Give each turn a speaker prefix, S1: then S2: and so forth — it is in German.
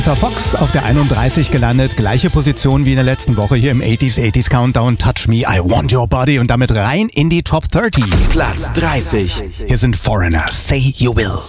S1: Fox auf der 31 gelandet, gleiche Position wie in der letzten Woche hier im 80s Countdown. Touch Me, I Want Your Body und damit rein in die Top 30.
S2: Platz 30.
S1: Hier sind Foreigner, Say You Will.